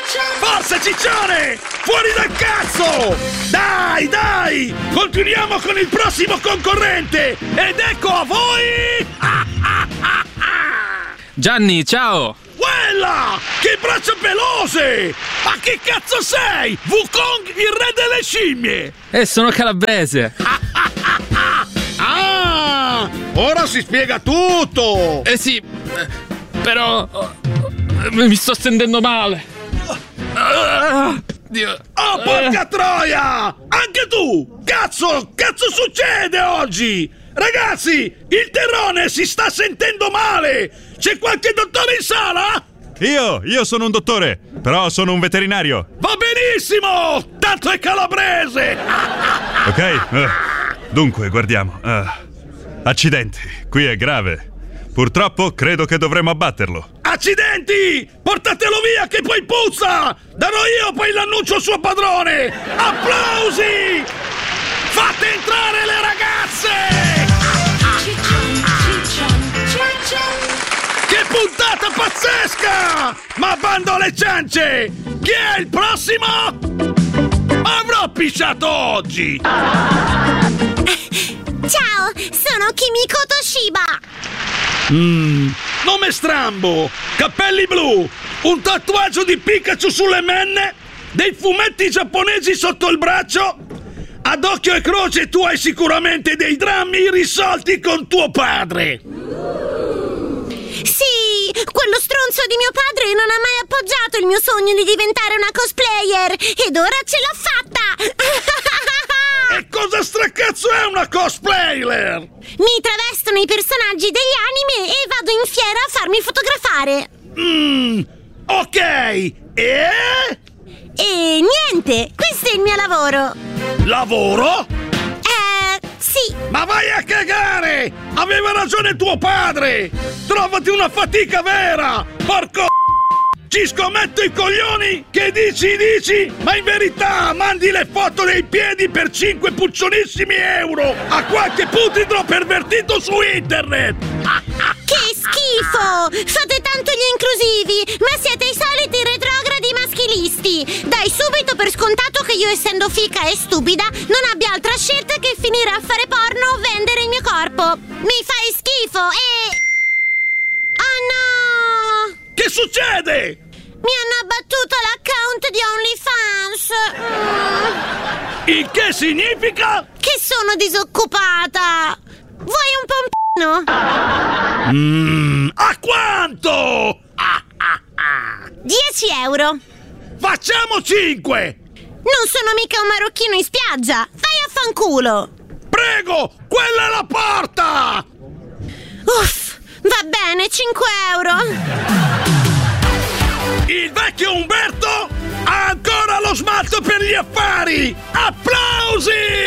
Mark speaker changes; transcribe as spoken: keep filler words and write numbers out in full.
Speaker 1: Forza Ciccione! Fuori dal cazzo! Dai, dai! Continuiamo con il prossimo concorrente! Ed ecco a voi...
Speaker 2: Gianni, ciao!
Speaker 1: Quella! Che braccia pelose! Ma che cazzo sei? Wukong, il re delle scimmie!
Speaker 2: Eh, sono calabrese!
Speaker 1: Ah! Ora si spiega tutto!
Speaker 2: Eh sì, però... mi sto sentendo male! Dio.
Speaker 1: Oh, porca troia! Anche tu! Cazzo! Cazzo succede oggi? Ragazzi, il terrone si sta sentendo male! C'è qualche dottore in sala?
Speaker 3: Io, io sono un dottore, però sono un veterinario.
Speaker 1: Va benissimo! Tanto è calabrese!
Speaker 3: Ok, uh, dunque, guardiamo. Uh, accidenti, qui è grave. Purtroppo credo che dovremo abbatterlo.
Speaker 1: Accidenti! Portatelo via che poi puzza! Darò io poi l'annuncio al suo padrone! Applausi! Fate entrare le ragazze! Che puntata pazzesca! Ma bando alle ciance! Chi è il prossimo? Avrò pisciato oggi!
Speaker 4: Ciao, sono Kimiko Toshiba!
Speaker 1: Mmm, nome strambo, capelli blu, un tatuaggio di Pikachu sulle menne, dei fumetti giapponesi sotto il braccio. Ad occhio e croce tu hai sicuramente dei drammi irrisolti con tuo padre.
Speaker 4: Sì, quello stronzo di mio padre non ha mai appoggiato il mio sogno di diventare una cosplayer ed ora ce l'ha fatta!
Speaker 1: E cosa stracazzo è una cosplayer?
Speaker 4: Mi travestono i personaggi degli anime e vado in fiera a farmi fotografare.
Speaker 1: Mmm, ok, e?
Speaker 4: E niente, questo è il mio lavoro.
Speaker 1: Lavoro?
Speaker 4: Eh, sì.
Speaker 1: Ma vai a cagare! Aveva ragione tuo padre! Trovati una fatica vera! Porco... Ci scommetto i coglioni che dici dici, ma in verità mandi le foto dei piedi per cinque puccionissimi euro a qualche putridro pervertito su internet!
Speaker 4: Che schifo! Fate tanto gli inclusivi, ma siete i soliti retrogradi maschilisti! Dai subito per scontato che io, essendo fica e stupida, non abbia altra scelta che finire a fare porno o vendere il mio corpo! Mi fai schifo e... Oh no!
Speaker 1: Che succede?
Speaker 4: Mi hanno abbattuto l'account di OnlyFans! Mm.
Speaker 1: Il che significa?
Speaker 4: Che sono disoccupata! Vuoi un pompino?
Speaker 1: Mmm, a quanto? Ah, ah, ah.
Speaker 4: dieci euro!
Speaker 1: Facciamo cinque!
Speaker 4: Non sono mica un marocchino in spiaggia! Vai a fanculo!
Speaker 1: Prego, quella è la porta!
Speaker 4: Uff, va bene, cinque euro!
Speaker 1: Il vecchio Umberto ha ancora lo smalto per gli affari! Applausi!